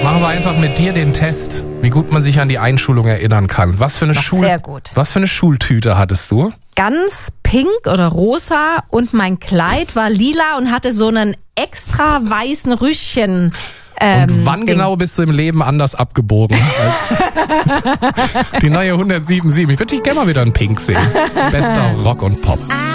Machen wir einfach mit dir den Test, wie gut man sich an die Einschulung erinnern kann. Was für eine Sehr gut. Was für eine Schultüte hattest du? Ganz pink oder rosa und mein Kleid war lila und hatte so einen extra weißen Rüschchen. Und wann genau bist du im Leben anders abgebogen als die neue 107.7? Ich würde dich gerne mal wieder in Pink sehen. Bester Rock und Pop.